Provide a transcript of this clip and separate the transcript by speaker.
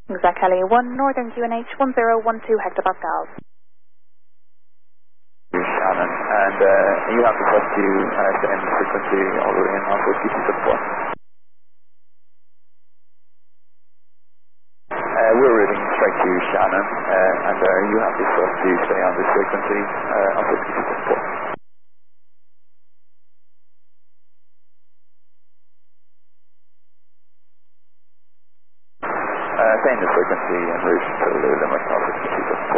Speaker 1: Exact Kelly 1, Northern QNH 1012 hectopascals.
Speaker 2: Shannon, and you have to trust to stay in the frequency all the way in on whiskey 264. We're reading straight to Shannon, and you have to trust to stay on this frequency on whiskey 264. Stay in this frequency and route to the limit of whiskey 264.